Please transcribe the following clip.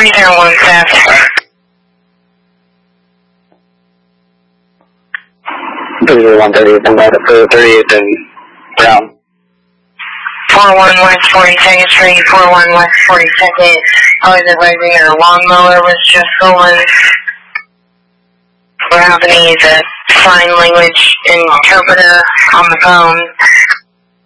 301 staff. This is 138 and about 38 and Brown. 41 West 42nd Street, 41 West 42nd. I was advising your lawnmower was just stolen. We're having to use a sign language interpreter on the phone.